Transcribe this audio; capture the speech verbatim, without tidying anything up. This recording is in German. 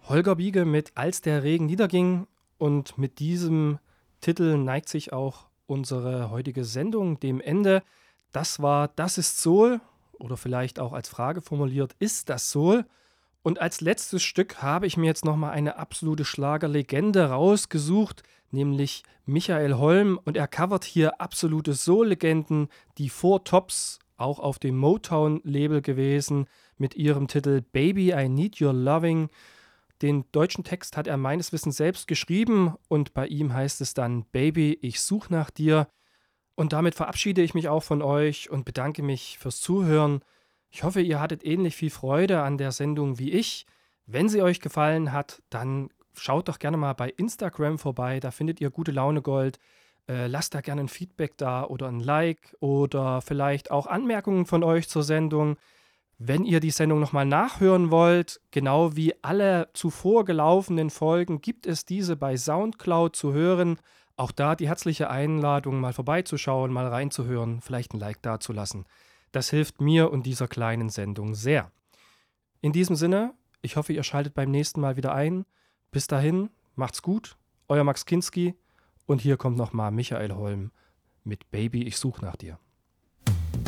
Holger Biege mit Als der Regen niederging, und mit diesem Titel neigt sich auch unsere heutige Sendung dem Ende. Das war Das ist Soul, oder vielleicht auch als Frage formuliert: Ist das Soul? Und als letztes Stück habe ich mir jetzt noch mal eine absolute Schlagerlegende rausgesucht, nämlich Michael Holm, und er covert hier absolute Soul-Legenden, die vor Tops auch auf dem Motown-Label gewesen, mit ihrem Titel Baby, I Need Your Loving. Den deutschen Text hat er meines Wissens selbst geschrieben, und bei ihm heißt es dann: Baby, ich such nach dir. Und damit verabschiede ich mich auch von euch und bedanke mich fürs Zuhören. Ich hoffe, ihr hattet ähnlich viel Freude an der Sendung wie ich. Wenn sie euch gefallen hat, dann schaut doch gerne mal bei Instagram vorbei, da findet ihr Gute Laune Gold. Äh, lasst da gerne ein Feedback da oder ein Like oder vielleicht auch Anmerkungen von euch zur Sendung. Wenn ihr die Sendung nochmal nachhören wollt, genau wie alle zuvor gelaufenen Folgen, gibt es diese bei Soundcloud zu hören. Auch da die herzliche Einladung, mal vorbeizuschauen, mal reinzuhören, vielleicht ein Like dazulassen. Das hilft mir und dieser kleinen Sendung sehr. In diesem Sinne, ich hoffe, ihr schaltet beim nächsten Mal wieder ein. Bis dahin, macht's gut, euer Max Kinski, und hier kommt nochmal Michael Holm mit Baby, ich such nach dir.